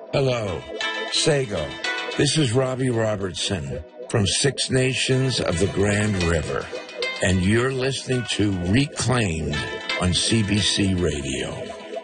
Hello, Sago. This is Robbie Robertson from Six Nations of the Grand River, and you're listening to Reclaimed on CBC Radio.